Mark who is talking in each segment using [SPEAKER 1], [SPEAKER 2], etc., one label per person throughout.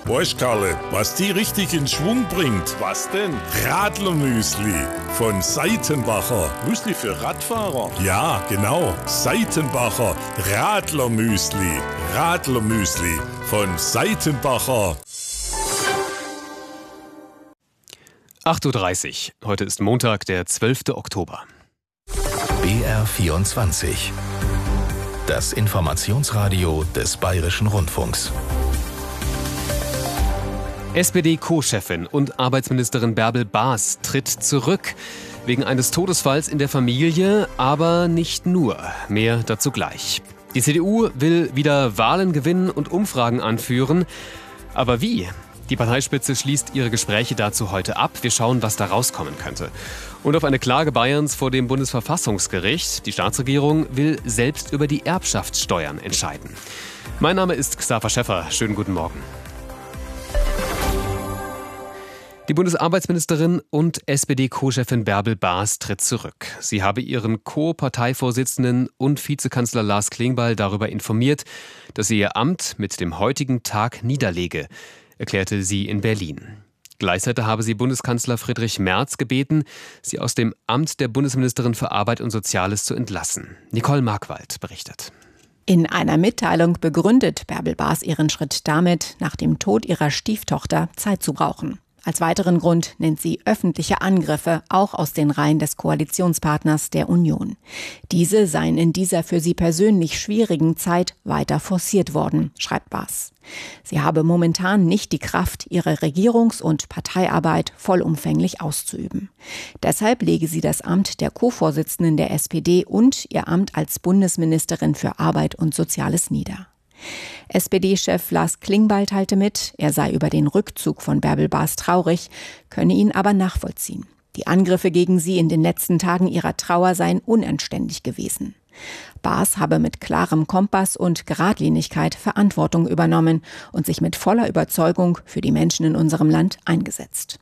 [SPEAKER 1] Weißt Karle, was die richtig in Schwung bringt?
[SPEAKER 2] Was denn?
[SPEAKER 1] Radlermüsli von Seitenbacher.
[SPEAKER 2] Müsli für Radfahrer?
[SPEAKER 1] Ja, genau. Seitenbacher Radlermüsli. Radlermüsli von Seitenbacher.
[SPEAKER 3] 8:30 Uhr. Heute ist Montag, der 12. Oktober.
[SPEAKER 4] BR24. Das Informationsradio des Bayerischen Rundfunks.
[SPEAKER 3] SPD-Co-Chefin und Arbeitsministerin Bärbel Baas tritt zurück. Wegen eines Todesfalls in der Familie, aber nicht nur. Mehr dazu gleich. Die CDU will wieder Wahlen gewinnen und Umfragen anführen. Aber wie? Die Parteispitze schließt ihre Gespräche dazu heute ab. Wir schauen, was da rauskommen könnte. Und auf eine Klage Bayerns vor dem Bundesverfassungsgericht. Die Staatsregierung will selbst über die Erbschaftssteuern entscheiden. Mein Name ist Xaver Schäffer. Schönen guten Morgen. Die Bundesarbeitsministerin und SPD-Co-Chefin Bärbel Baas tritt zurück. Sie habe ihren Co-Parteivorsitzenden und Vizekanzler Lars Klingbeil darüber informiert, dass sie ihr Amt mit dem heutigen Tag niederlege, erklärte sie in Berlin. Gleichzeitig habe sie Bundeskanzler Friedrich Merz gebeten, sie aus dem Amt der Bundesministerin für Arbeit und Soziales zu entlassen. Nicole Markwald berichtet.
[SPEAKER 5] In einer Mitteilung begründet Bärbel Baas ihren Schritt damit, nach dem Tod ihrer Stieftochter Zeit zu brauchen. Als weiteren Grund nennt sie öffentliche Angriffe, auch aus den Reihen des Koalitionspartners der Union. Diese seien in dieser für sie persönlich schwierigen Zeit weiter forciert worden, schreibt Baas. Sie habe momentan nicht die Kraft, ihre Regierungs- und Parteiarbeit vollumfänglich auszuüben. Deshalb lege sie das Amt der Co-Vorsitzenden der SPD und ihr Amt als Bundesministerin für Arbeit und Soziales nieder. SPD-Chef Lars Klingbeil teilte mit, er sei über den Rückzug von Bärbel Baas traurig, könne ihn aber nachvollziehen. Die Angriffe gegen sie in den letzten Tagen ihrer Trauer seien unanständig gewesen. Baas habe mit klarem Kompass und Geradlinigkeit Verantwortung übernommen und sich mit voller Überzeugung für die Menschen in unserem Land eingesetzt.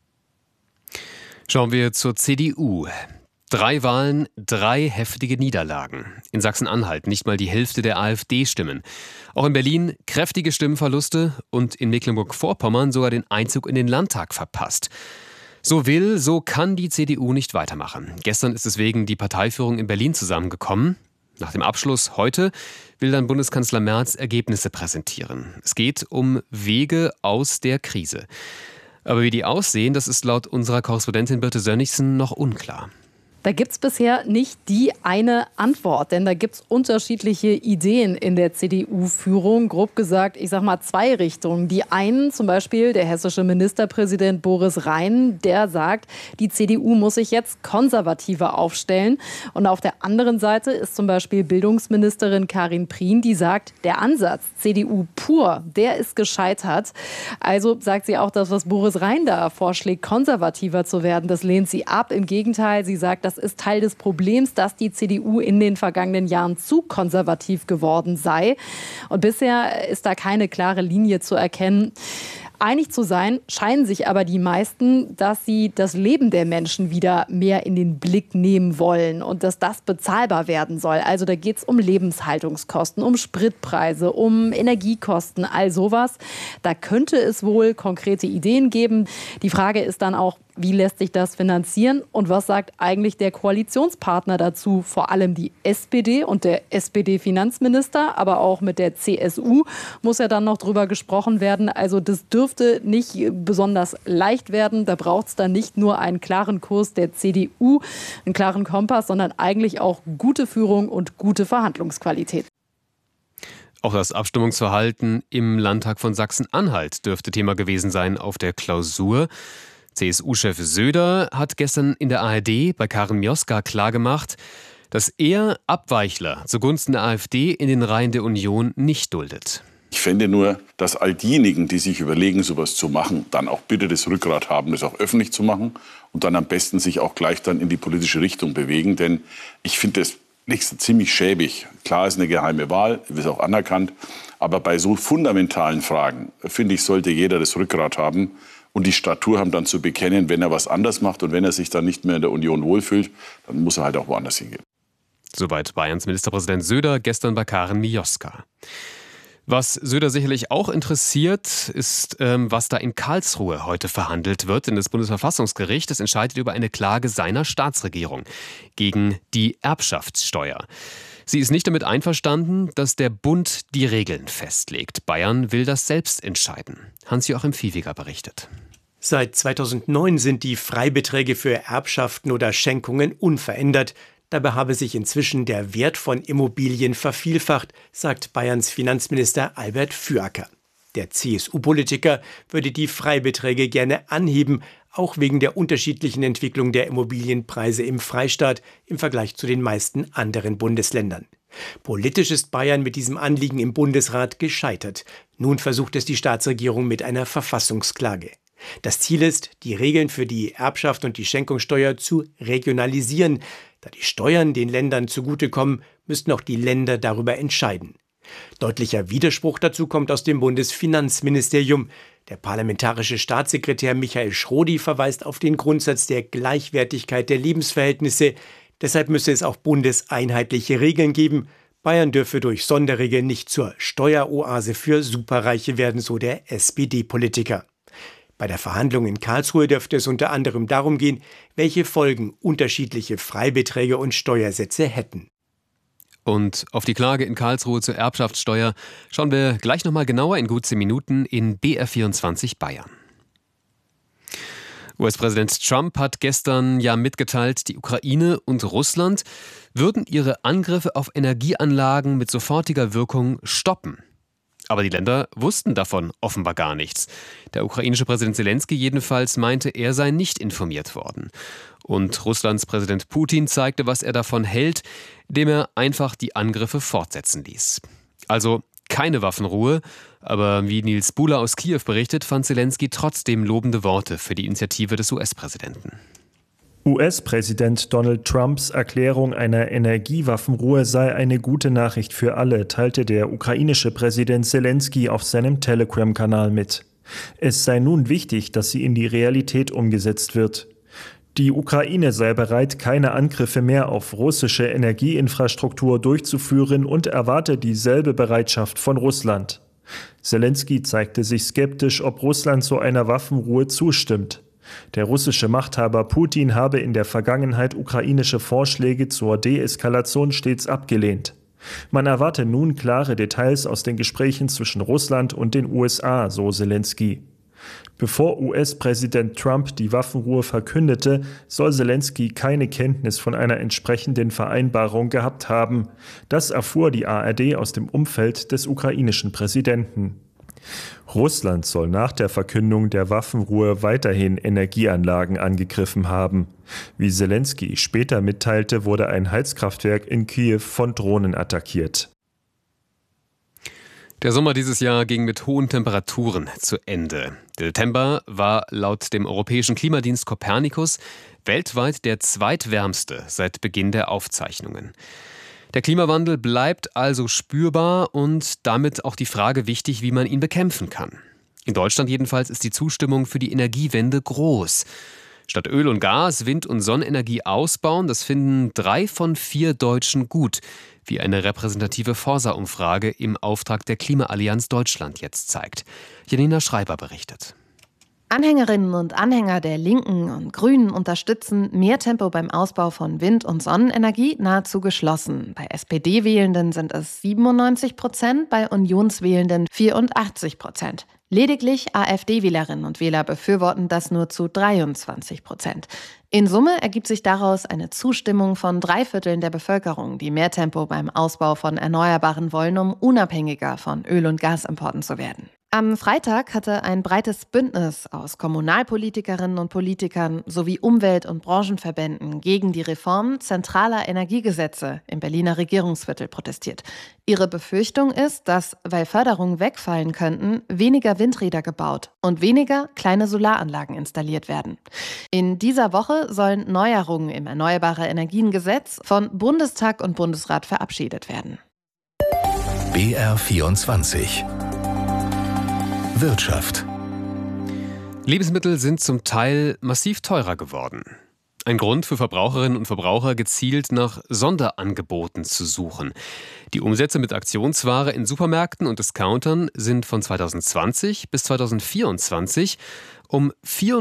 [SPEAKER 3] Schauen wir zur CDU. 3 Wahlen, 3 heftige Niederlagen. In Sachsen-Anhalt nicht mal die Hälfte der AfD-Stimmen. Auch in Berlin kräftige Stimmenverluste und in Mecklenburg-Vorpommern sogar den Einzug in den Landtag verpasst. So will, so kann die CDU nicht weitermachen. Gestern ist deswegen die Parteiführung in Berlin zusammengekommen. Nach dem Abschluss heute will dann Bundeskanzler Merz Ergebnisse präsentieren. Es geht um Wege aus der Krise. Aber wie die aussehen, das ist laut unserer Korrespondentin Birte Sönnigsen noch unklar.
[SPEAKER 6] Da gibt es bisher nicht die eine Antwort, denn da gibt es unterschiedliche Ideen in der CDU-Führung. Grob gesagt, ich sag mal 2 Richtungen. Die einen, zum Beispiel der hessische Ministerpräsident Boris Rhein, der sagt, die CDU muss sich jetzt konservativer aufstellen. Und auf der anderen Seite ist zum Beispiel Bildungsministerin Karin Prien, die sagt, der Ansatz CDU pur, der ist gescheitert. Also sagt sie auch, das, was Boris Rhein da vorschlägt, konservativer zu werden, das lehnt sie ab. Im Gegenteil, sie sagt, das ist Teil des Problems, dass die CDU in den vergangenen Jahren zu konservativ geworden sei. Und bisher ist da keine klare Linie zu erkennen. Einig zu sein scheinen sich aber die meisten, dass sie das Leben der Menschen wieder mehr in den Blick nehmen wollen und dass das bezahlbar werden soll. Also da geht es um Lebenshaltungskosten, um Spritpreise, um Energiekosten, all sowas. Da könnte es wohl konkrete Ideen geben. Die Frage ist dann auch, wie lässt sich das finanzieren und was sagt eigentlich der Koalitionspartner dazu? Vor allem die SPD und der SPD-Finanzminister, aber auch mit der CSU muss ja dann noch drüber gesprochen werden. Also das dürfte nicht besonders leicht werden. Da braucht es dann nicht nur einen klaren Kurs der CDU, einen klaren Kompass, sondern eigentlich auch gute Führung und gute Verhandlungsqualität.
[SPEAKER 3] Auch das Abstimmungsverhalten im Landtag von Sachsen-Anhalt dürfte Thema gewesen sein auf der Klausur. CSU-Chef Söder hat gestern in der ARD bei Karin Mioska klargemacht, dass er Abweichler zugunsten der AfD in den Reihen der Union nicht duldet.
[SPEAKER 2] Ich fände nur, dass all diejenigen, die sich überlegen, sowas zu machen, dann auch bitte das Rückgrat haben, das auch öffentlich zu machen und dann am besten sich auch gleich dann in die politische Richtung bewegen. Denn ich finde das ziemlich schäbig. Klar ist eine geheime Wahl, ist auch anerkannt. Aber bei so fundamentalen Fragen, finde ich, sollte jeder das Rückgrat haben und die Statur haben, dann zu bekennen, wenn er was anders macht und wenn er sich dann nicht mehr in der Union wohlfühlt, dann muss er halt auch woanders hingehen.
[SPEAKER 3] Soweit Bayerns Ministerpräsident Söder gestern bei Karin Mioska. Was Söder sicherlich auch interessiert, ist, was da in Karlsruhe heute verhandelt wird. Denn das Bundesverfassungsgericht, das entscheidet über eine Klage seiner Staatsregierung gegen die Erbschaftssteuer. Sie ist nicht damit einverstanden, dass der Bund die Regeln festlegt. Bayern will das selbst entscheiden. Hans-Joachim Viehweger berichtet.
[SPEAKER 7] Seit 2009 sind die Freibeträge für Erbschaften oder Schenkungen unverändert. Dabei habe sich inzwischen der Wert von Immobilien vervielfacht, sagt Bayerns Finanzminister Albert Füracker. Der CSU-Politiker würde die Freibeträge gerne anheben, auch wegen der unterschiedlichen Entwicklung der Immobilienpreise im Freistaat im Vergleich zu den meisten anderen Bundesländern. Politisch ist Bayern mit diesem Anliegen im Bundesrat gescheitert. Nun versucht es die Staatsregierung mit einer Verfassungsklage. Das Ziel ist, die Regeln für die Erbschaft und die Schenkungssteuer zu regionalisieren. Da die Steuern den Ländern zugutekommen, müssten auch die Länder darüber entscheiden. Deutlicher Widerspruch dazu kommt aus dem Bundesfinanzministerium. Der parlamentarische Staatssekretär Michael Schrodi verweist auf den Grundsatz der Gleichwertigkeit der Lebensverhältnisse. Deshalb müsse es auch bundeseinheitliche Regeln geben. Bayern dürfe durch Sonderregeln nicht zur Steueroase für Superreiche werden, so der SPD-Politiker. Bei der Verhandlung in Karlsruhe dürfte es unter anderem darum gehen, welche Folgen unterschiedliche Freibeträge und Steuersätze hätten.
[SPEAKER 3] Und auf die Klage in Karlsruhe zur Erbschaftssteuer schauen wir gleich nochmal genauer in gut 10 Minuten in BR24 Bayern. US-Präsident Trump hat gestern ja mitgeteilt, die Ukraine und Russland würden ihre Angriffe auf Energieanlagen mit sofortiger Wirkung stoppen. Aber die Länder wussten davon offenbar gar nichts. Der ukrainische Präsident Selenskyj jedenfalls meinte, er sei nicht informiert worden. Und Russlands Präsident Putin zeigte, was er davon hält, indem er einfach die Angriffe fortsetzen ließ. Also keine Waffenruhe, aber wie Nils Buhler aus Kiew berichtet, fand Selenskyj trotzdem lobende Worte für die Initiative des US-Präsidenten.
[SPEAKER 8] US-Präsident Donald Trumps Erklärung einer Energiewaffenruhe sei eine gute Nachricht für alle, teilte der ukrainische Präsident Selenskyj auf seinem Telegram-Kanal mit. Es sei nun wichtig, dass sie in die Realität umgesetzt wird. Die Ukraine sei bereit, keine Angriffe mehr auf russische Energieinfrastruktur durchzuführen und erwarte dieselbe Bereitschaft von Russland. Selenskyj zeigte sich skeptisch, ob Russland zu einer Waffenruhe zustimmt. Der russische Machthaber Putin habe in der Vergangenheit ukrainische Vorschläge zur Deeskalation stets abgelehnt. Man erwarte nun klare Details aus den Gesprächen zwischen Russland und den USA, so Selenskyj. Bevor US-Präsident Trump die Waffenruhe verkündete, soll Selenskyj keine Kenntnis von einer entsprechenden Vereinbarung gehabt haben. Das erfuhr die ARD aus dem Umfeld des ukrainischen Präsidenten. Russland soll nach der Verkündung der Waffenruhe weiterhin Energieanlagen angegriffen haben. Wie Selenskyj später mitteilte, wurde ein Heizkraftwerk in Kiew von Drohnen attackiert.
[SPEAKER 3] Der Sommer dieses Jahr ging mit hohen Temperaturen zu Ende. Der September war laut dem europäischen Klimadienst Copernicus weltweit der zweitwärmste seit Beginn der Aufzeichnungen. Der Klimawandel bleibt also spürbar und damit auch die Frage wichtig, wie man ihn bekämpfen kann. In Deutschland jedenfalls ist die Zustimmung für die Energiewende groß. Statt Öl und Gas, Wind- und Sonnenenergie ausbauen, das finden 3 von 4 Deutschen gut, wie eine repräsentative Forsa-Umfrage im Auftrag der Klimaallianz Deutschland jetzt zeigt. Janina Schreiber berichtet.
[SPEAKER 5] Anhängerinnen und Anhänger der Linken und Grünen unterstützen mehr Tempo beim Ausbau von Wind- und Sonnenenergie nahezu geschlossen. Bei SPD-Wählenden sind es 97%, bei Unionswählenden 84%. Lediglich AfD-Wählerinnen und Wähler befürworten das nur zu 23%. In Summe ergibt sich daraus eine Zustimmung von 3/4 der Bevölkerung, die mehr Tempo beim Ausbau von Erneuerbaren wollen, um unabhängiger von Öl- und Gasimporten zu werden. Am Freitag hatte ein breites Bündnis aus Kommunalpolitikerinnen und Politikern sowie Umwelt- und Branchenverbänden gegen die Reform zentraler Energiegesetze im Berliner Regierungsviertel protestiert. Ihre Befürchtung ist, dass, weil Förderungen wegfallen könnten, weniger Windräder gebaut und weniger kleine Solaranlagen installiert werden. In dieser Woche sollen Neuerungen im Erneuerbare-Energien-Gesetz von Bundestag und Bundesrat verabschiedet werden.
[SPEAKER 4] BR24 Wirtschaft.
[SPEAKER 3] Lebensmittel sind zum Teil massiv teurer geworden. Ein Grund für Verbraucherinnen und Verbraucher, gezielt nach Sonderangeboten zu suchen. Die Umsätze mit Aktionsware in Supermärkten und Discountern sind von 2020 bis 2024 um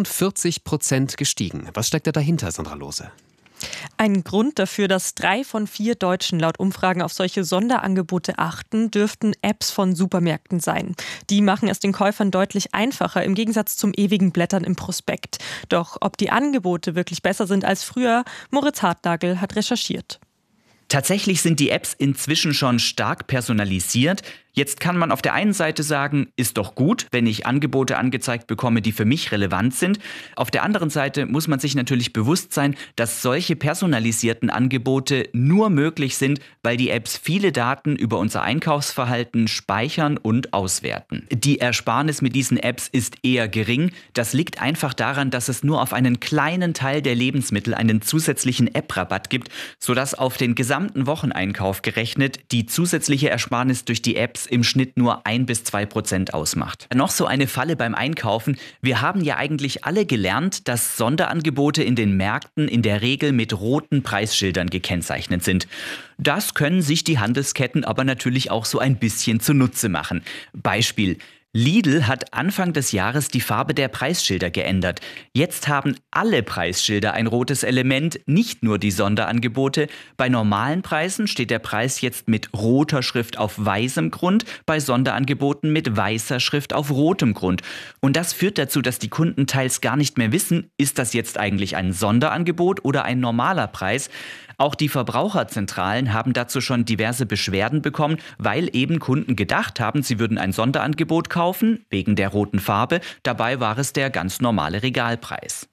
[SPEAKER 3] 44% gestiegen. Was steckt da dahinter, Sandra Lose?
[SPEAKER 9] Ein Grund dafür, dass 3 von 4 Deutschen laut Umfragen auf solche Sonderangebote achten, dürften Apps von Supermärkten sein. Die machen es den Käufern deutlich einfacher, im Gegensatz zum ewigen Blättern im Prospekt. Doch ob die Angebote wirklich besser sind als früher, Moritz Hartnagel hat recherchiert.
[SPEAKER 10] Tatsächlich sind die Apps inzwischen schon stark personalisiert. Jetzt kann man auf der einen Seite sagen, ist doch gut, wenn ich Angebote angezeigt bekomme, die für mich relevant sind. Auf der anderen Seite muss man sich natürlich bewusst sein, dass solche personalisierten Angebote nur möglich sind, weil die Apps viele Daten über unser Einkaufsverhalten speichern und auswerten. Die Ersparnis mit diesen Apps ist eher gering. Das liegt einfach daran, dass es nur auf einen kleinen Teil der Lebensmittel einen zusätzlichen App-Rabatt gibt, sodass auf den gesamten Wocheneinkauf gerechnet die zusätzliche Ersparnis durch die Apps im Schnitt nur 1-2% ausmacht. Noch so eine Falle beim Einkaufen. Wir haben ja eigentlich alle gelernt, dass Sonderangebote in den Märkten in der Regel mit roten Preisschildern gekennzeichnet sind. Das können sich die Handelsketten aber natürlich auch so ein bisschen zunutze machen. Beispiel: Lidl hat Anfang des Jahres die Farbe der Preisschilder geändert. Jetzt haben alle Preisschilder ein rotes Element, nicht nur die Sonderangebote. Bei normalen Preisen steht der Preis jetzt mit roter Schrift auf weißem Grund, bei Sonderangeboten mit weißer Schrift auf rotem Grund. Und das führt dazu, dass die Kunden teils gar nicht mehr wissen, ist das jetzt eigentlich ein Sonderangebot oder ein normaler Preis. Auch die Verbraucherzentralen haben dazu schon diverse Beschwerden bekommen, weil eben Kunden gedacht haben, sie würden ein Sonderangebot kaufen, wegen der roten Farbe. Dabei war es der ganz normale Regalpreis.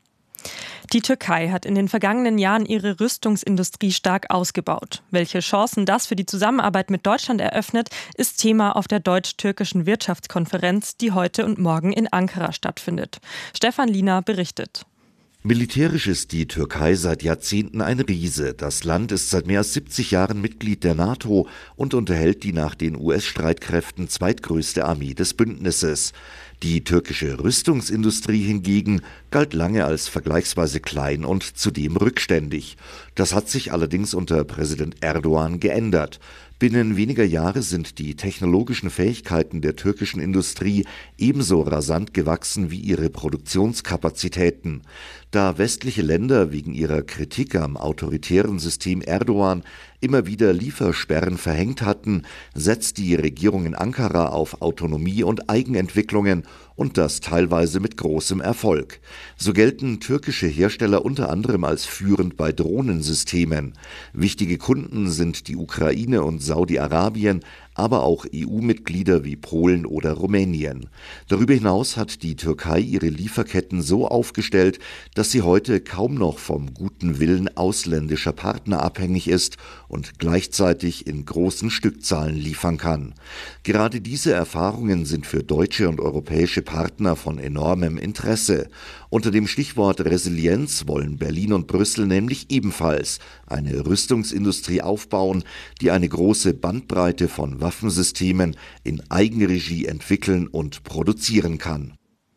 [SPEAKER 9] Die Türkei hat in den vergangenen Jahren ihre Rüstungsindustrie stark ausgebaut. Welche Chancen das für die Zusammenarbeit mit Deutschland eröffnet, ist Thema auf der deutsch-türkischen Wirtschaftskonferenz, die heute und morgen in Ankara stattfindet. Stefan Liener berichtet.
[SPEAKER 11] Militärisch ist die Türkei seit Jahrzehnten ein Riese. Das Land ist seit mehr als 70 Jahren Mitglied der NATO und unterhält die nach den US-Streitkräften zweitgrößte Armee des Bündnisses. Die türkische Rüstungsindustrie hingegen galt lange als vergleichsweise klein und zudem rückständig. Das hat sich allerdings unter Präsident Erdogan geändert. Binnen weniger Jahre sind die technologischen Fähigkeiten der türkischen Industrie ebenso rasant gewachsen wie ihre Produktionskapazitäten. Da westliche Länder wegen ihrer Kritik am autoritären System Erdogan immer wieder Liefersperren verhängt hatten, setzt die Regierung in Ankara auf Autonomie und Eigenentwicklungen und das teilweise mit großem Erfolg. So gelten türkische Hersteller unter anderem als führend bei Drohnensystemen. Wichtige Kunden sind die Ukraine und Saudi-Arabien, aber auch EU-Mitglieder wie Polen oder Rumänien. Darüber hinaus hat die Türkei ihre Lieferketten so aufgestellt, dass sie heute kaum noch vom guten Willen ausländischer Partner abhängig ist und gleichzeitig in großen Stückzahlen liefern kann. Gerade diese Erfahrungen sind für deutsche und europäische Partner von enormem Interesse. Unter dem Stichwort Resilienz wollen Berlin und Brüssel nämlich ebenfalls eine Rüstungsindustrie aufbauen, die eine große Bandbreite von Waffensystemen in Eigenregie entwickeln und produzieren kann.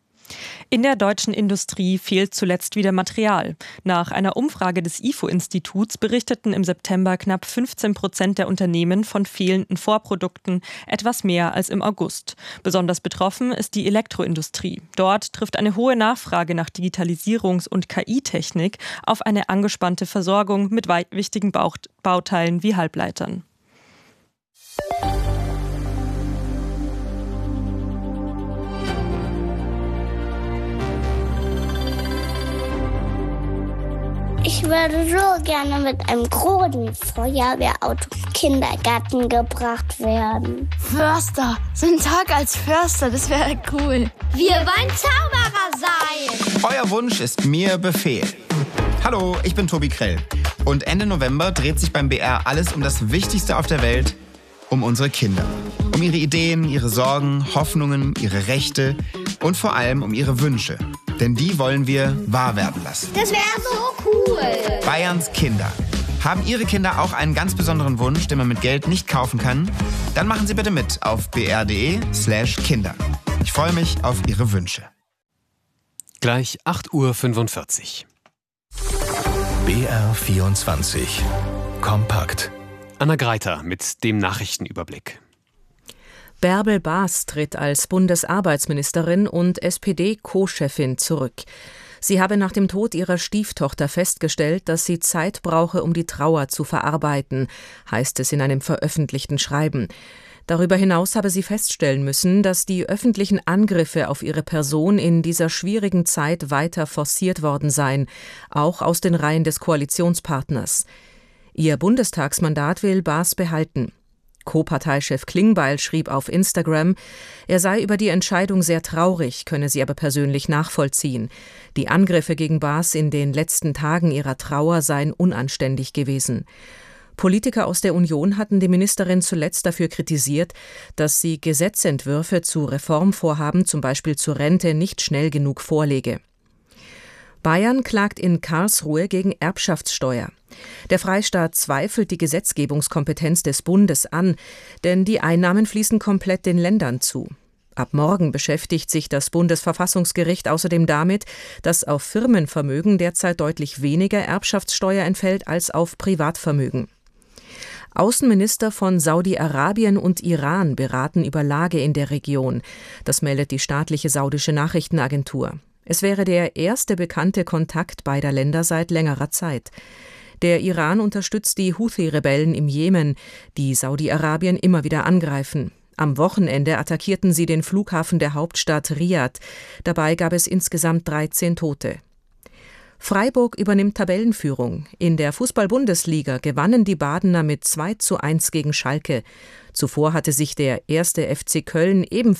[SPEAKER 9] In der deutschen Industrie fehlt zuletzt wieder Material. Nach einer Umfrage des IFO-Instituts berichteten im September knapp 15% der Unternehmen von fehlenden Vorprodukten, etwas mehr als im August. Besonders betroffen ist die Elektroindustrie. Dort trifft eine hohe Nachfrage nach Digitalisierungs- und KI-Technik auf eine angespannte Versorgung mit wichtigen Bauteilen wie Halbleitern.
[SPEAKER 12] Ich würde so gerne mit einem großen Feuerwehrauto im Kindergarten gebracht werden.
[SPEAKER 13] Förster, so ein Tag als Förster, das wäre cool.
[SPEAKER 14] Wir wollen Zauberer sein.
[SPEAKER 15] Euer Wunsch ist mir Befehl. Hallo, ich bin Tobi Krell. Und Ende November dreht sich beim BR alles um das Wichtigste auf der Welt, um unsere Kinder. Um ihre Ideen, ihre Sorgen, Hoffnungen, ihre Rechte und vor allem um ihre Wünsche. Denn die wollen wir wahr werden lassen.
[SPEAKER 14] Das wäre so cool.
[SPEAKER 15] Bayerns Kinder. Haben Ihre Kinder auch einen ganz besonderen Wunsch, den man mit Geld nicht kaufen kann? Dann machen Sie bitte mit auf br.de/Kinder. Ich freue mich auf Ihre Wünsche.
[SPEAKER 3] Gleich 8:45 Uhr.
[SPEAKER 4] BR24 kompakt.
[SPEAKER 3] Anna Greiter mit dem Nachrichtenüberblick.
[SPEAKER 16] Bärbel Baas tritt als Bundesarbeitsministerin und SPD-Co-Chefin zurück. Sie habe nach dem Tod ihrer Stieftochter festgestellt, dass sie Zeit brauche, um die Trauer zu verarbeiten, heißt es in einem veröffentlichten Schreiben. Darüber hinaus habe sie feststellen müssen, dass die öffentlichen Angriffe auf ihre Person in dieser schwierigen Zeit weiter forciert worden seien, auch aus den Reihen des Koalitionspartners. Ihr Bundestagsmandat will Baas behalten. Co-Parteichef Klingbeil schrieb auf Instagram, er sei über die Entscheidung sehr traurig, könne sie aber persönlich nachvollziehen. Die Angriffe gegen Baas in den letzten Tagen ihrer Trauer seien unanständig gewesen. Politiker aus der Union hatten die Ministerin zuletzt dafür kritisiert, dass sie Gesetzentwürfe zu Reformvorhaben, zum Beispiel zur Rente, nicht schnell genug vorlege. Bayern klagt in Karlsruhe gegen Erbschaftssteuer. Der Freistaat zweifelt die Gesetzgebungskompetenz des Bundes an, denn die Einnahmen fließen komplett den Ländern zu. Ab morgen beschäftigt sich das Bundesverfassungsgericht außerdem damit, dass auf Firmenvermögen derzeit deutlich weniger Erbschaftssteuer entfällt als auf Privatvermögen. Außenminister von Saudi-Arabien und Iran beraten über Lage in der Region. Das meldet die staatliche saudische Nachrichtenagentur. Es wäre der erste bekannte Kontakt beider Länder seit längerer Zeit. Der Iran unterstützt die Houthi-Rebellen im Jemen, die Saudi-Arabien immer wieder angreifen. Am Wochenende attackierten sie den Flughafen der Hauptstadt Riad. Dabei gab es insgesamt 13 Tote. Freiburg übernimmt Tabellenführung. In der Fußball-Bundesliga gewannen die Badener mit 2:1 gegen Schalke. Zuvor hatte sich der 1. FC Köln ebenfalls